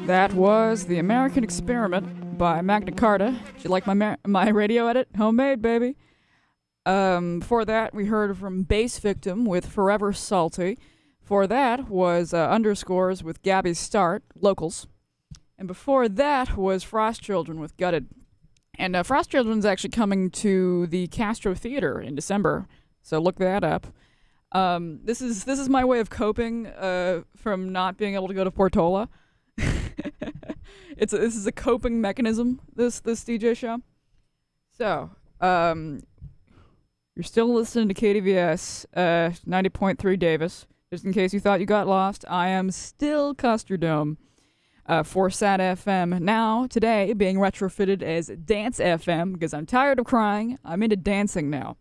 That was The American Experiment by Magna Carta. Did you like my radio edit? Homemade, baby. Before that, we heard from Bass Victim with Forever Salty. Before that was Underscores with Gabby's Start, Locals. And before that was Frost Children with Gutted. And Frost Children's actually coming to the Castro Theater in December, so look that up. This is my way of coping from not being able to go to Portola. This is a coping mechanism, this DJ show. So, you're still listening to KDVS 90.3 Davis. Just in case you thought you got lost, I am still Custer Dome for Sat FM. Now, today, being retrofitted as Dance FM because I'm tired of crying. I'm into dancing now.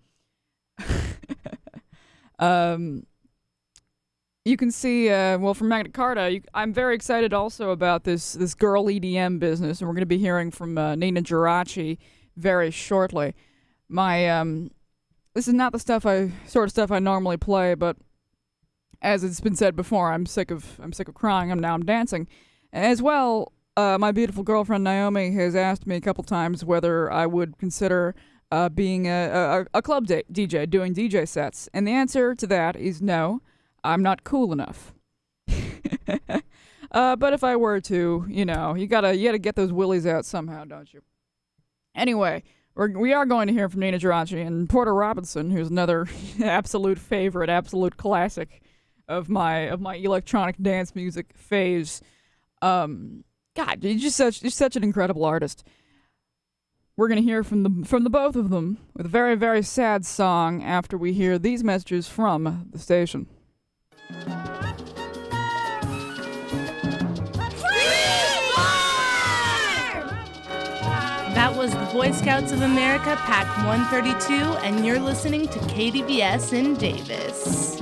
You can see, from Magna Carta, I'm very excited also about this girl EDM business, and we're going to be hearing from Nina Geraci very shortly. This is not the sort of stuff I normally play, but as it's been said before, I'm sick of crying. I'm dancing. As well, my beautiful girlfriend Naomi has asked me a couple times whether I would consider being a club DJ, doing DJ sets, and the answer to that is no. I'm not cool enough. But if I were to, you gotta get those willies out somehow, don't you? Anyway, we are going to hear from Nina Geraci and Porter Robinson, who's another absolute favorite, absolute classic of my electronic dance music phase. God, you're just such an incredible artist. We're going to hear from the both of them with a very, very sad song after we hear these messages from the station. That was the Boy Scouts of America, Pack 132, and you're listening to KDVS in Davis.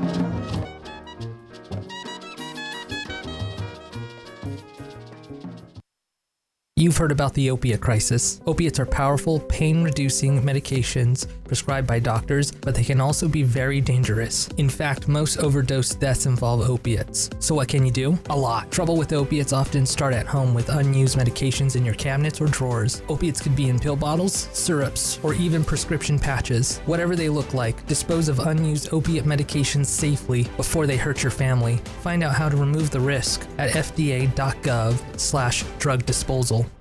You've heard about the opiate crisis. Opiates are powerful, pain-reducing medications prescribed by doctors, but they can also be very dangerous. In fact, most overdose deaths involve opiates. So what can you do? A lot. Trouble with opiates often start at home with unused medications in your cabinets or drawers. Opiates could be in pill bottles, syrups, or even prescription patches. Whatever they look like, dispose of unused opiate medications safely before they hurt your family. Find out how to remove the risk at fda.gov/drug disposal.